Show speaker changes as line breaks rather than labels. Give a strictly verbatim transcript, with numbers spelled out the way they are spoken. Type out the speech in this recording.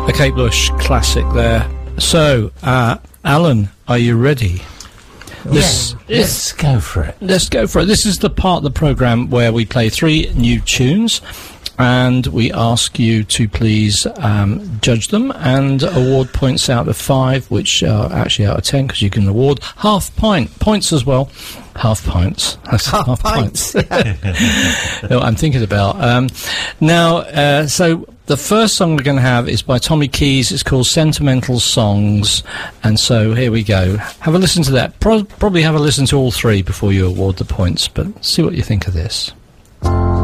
A Kate Bush classic there. So, uh, Alan, are you ready?
This, yeah, let's go for it.
Let's go for it. This is the part of the programme where we play three new tunes, and we ask you to please um, judge them and award points out of five, which are actually out of ten, because you can award half pint points as well. Half pints. That's
half, half pints.
pints. You know what I'm thinking about. Um, now, uh, so the first song we're going to have is by Tommy Keys. It's called Sentimental Songs. And so here we go. Have a listen to that. Pro- probably have a listen to all three before you award the points, but see what you think of this.